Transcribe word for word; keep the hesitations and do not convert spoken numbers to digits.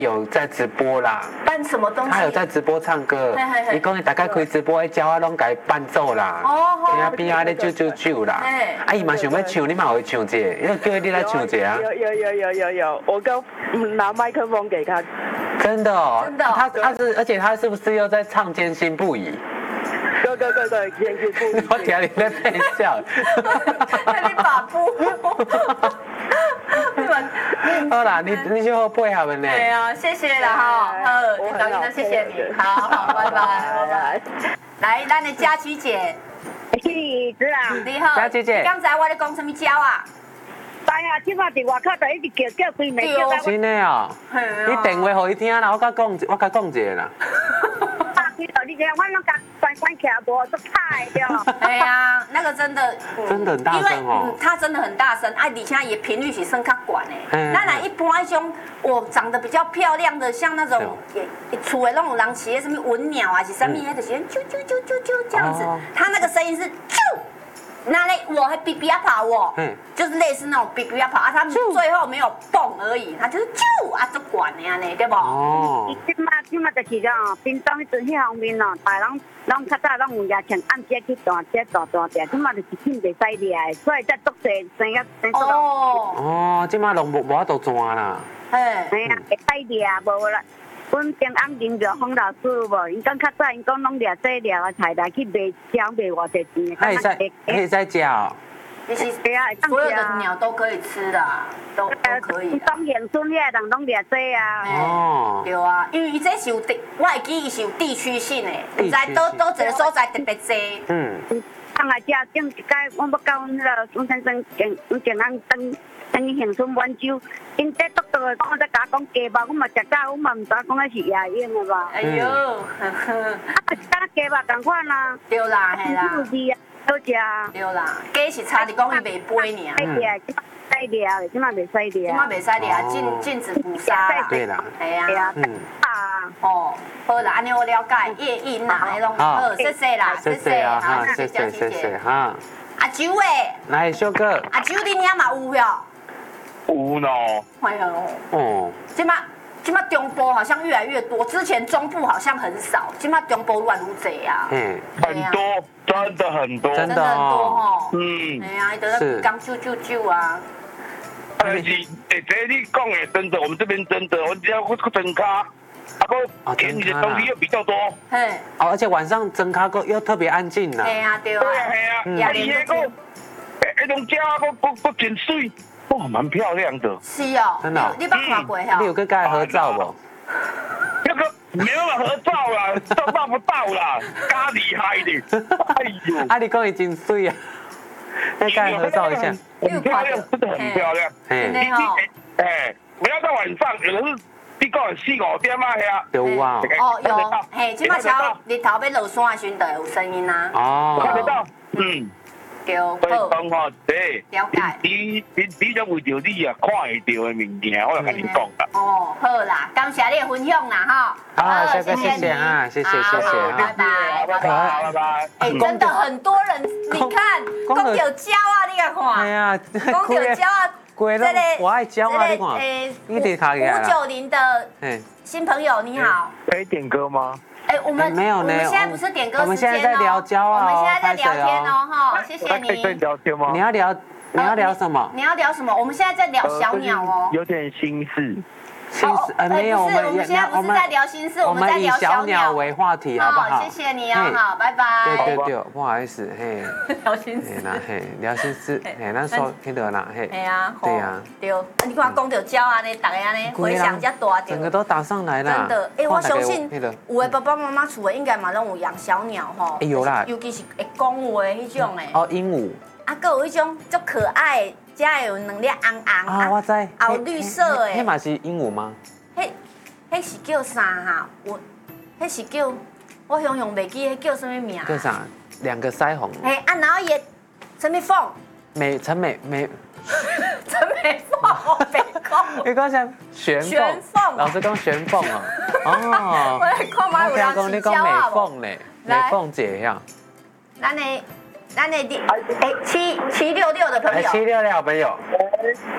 有在直播啦， 办什么东西？ 他有在直播唱歌，伊讲伊大概开直播，教我拢改伴奏啦，边啊边啊咧啾啾啾啦，啊伊嘛想要唱，你嘛会唱一下，因为叫你来唱一下啊。 有有有有有有，我刚拿麦克风给他。 真的哦， 真的， 他他是，而且他是不是又在唱《艰辛不已》？ 对对对对，艰辛不已。 我听你在配笑。 你把布。 好啦，你你就配合了呢。 对啊，谢谢啦哈，呃，导演呢，谢谢你，好好，拜拜拜拜。来，咱的佳琪姐， 是子啊， 你好， 佳琪姐， 刚才我咧讲什么鸟啊？ 知啊，即马伫外口就一直叫叫规暝叫到。 真的哦，你电话给伊听啦，我甲讲，我甲讲一下啦。 你这我拢甲关关起来，无都拍的。 哎呀，那个真的， 真的很大声哦。 因为它真的很大声，啊，而且也频率是升较管诶。咱来一般那种，我长得比较漂亮的，像那种厝的那种人饲的什么文鸟啊，是什么，那就是啾啾啾啾啾这样子，它那个声音是啾。那嘞，我还哔哔啊跑哦，嗯，就是类似那种哔哔啊跑啊，他们最后没有蹦而已，他就是啾啊，就管的呢，对不？ 哦。即马即马就是讲，平常迄阵迄方面哦，大人拢较早拢有夜唱暗时去弹这大大只，即马就是天袂使掠的，所以才足济生个生出来。 哦。哦，即马拢无无法度转啦。 嘿。嘿啊，会使掠无啦。阮平安林着洪老师无，因讲较早因讲拢掠这掠个菜来去卖，销卖偌济钱。 可以使可以使食哦。 其实所有的鸟都可以吃的，都都可以。 当乡村遐人拢掠这啊。 哦。对啊，因为伊这是有地，我会记伊是有地区性的，唔知倒倒一个所在特别多。嗯。 当来遮顶一届，我要教阮迄个孙先生健阮健康当。等于乡村满洲，因这督导的讲，我在甲讲鸡肉，我嘛食到，我嘛唔知讲那是野用的吧。哎呦，啊，当鸡肉同款啦。 对啦，系啦。 有味啊，好食。 对啦，鸡是差伫讲伊袂飞尔。 使掠，即马袂使掠。 即马袂使掠，禁禁止捕杀。 对啦。 系啊。嗯。 啊。哦，好啦，安尼我了解，叶印呐，迄种好，谢谢啦， 谢谢啊，哈，谢谢谢谢哈。 阿九诶。 来，小哥。 阿九，你遐嘛有哟。 有呢。 哎呦，哦，今嘛今嘛中部好像越来越多，之前中部好像很少，今嘛中部乱如贼啊。 嗯，很多，真的很多， 真的很多哈。 嗯， 哎呀，得那刚救救救啊。 但是，哎，这你讲的真的，我们这边真的，我只要我增咖，啊个便宜的东西又比较多。 嘿，哦，而且晚上增咖个又特别安静啦。 对啊，对啊。 对啊，系啊，而且个，那种家个个个真水。哇，蛮漂亮的。 是哦，真的。你捌看过哈？ 你有跟盖合照不？ 那个没有合照啦，照到不到啦，加厉害的。哎呦， 啊，你讲已经水啊，那盖合照一下。 很漂亮，真的很漂亮。 真的哦。 哎，不要到晚上，有的是你讲四五点啊遐。 有啊。 哦，有。嘿，今麦朝日头要落山的时候，有声音啊。 哦。 看得到，嗯。 对，好。 所以讲吼，这了解。 你你你才为着你啊看会到的物件，我就跟你讲啦。 哦，好啦，感谢你的分享啦，哈。 好，谢谢谢谢啊，谢谢谢谢， 拜拜拜拜拜拜。 哎，真的很多人，你看，讲到鸟啊，你来看。 哎呀， 讲到鸟啊， 这个我爱鸟啊，你看。 诶， 五五九零的新朋友你好。 可以点歌吗？ 哎，我们没有呢， 我们现在不是点歌时间哦， 我们现在在聊交啊， 我们现在在聊天哦，哈，谢谢你。 可以聊天吗？ 你要聊，你要聊什么？ 你要聊什么？我们现在在聊小鸟哦， 有点心事。 心事呃没有， 我们我们现在不是在聊心事，我们在聊小鸟为话题，好不好？ 谢谢你哦，好，拜拜。 对对对，不好意思，嘿。 聊心事。 那嘿，聊心事，嘿，那说听到啦，嘿。 对呀， 对呀。 对，你看讲到鸟啊呢，大家呢回想才大， 整个都打上来了。 真的，哎，我相信有的爸爸妈妈厝的应该嘛拢有养小鸟吼。 哎有啦， 尤其是会讲话迄种诶。 哦，鹦鹉。 啊，还有迄种足可爱，加有两粒红红啊，我知， 后绿色诶。 迄嘛是鹦鹉吗？ 迄，迄是叫啥哈？我，迄是叫，我想想袂记，迄叫什么名？ 叫啥？两个腮红。 嘿啊，然后也陈美凤。 美陈美美。 陈美凤，我别讲。 你讲啥？玄玄凤。 老师讲玄凤哦。哦。 我来看马有人起交啊。 美凤嘞，美凤姐呀。 咱的，咱的第，哎七七六六的朋友。 七六六朋友。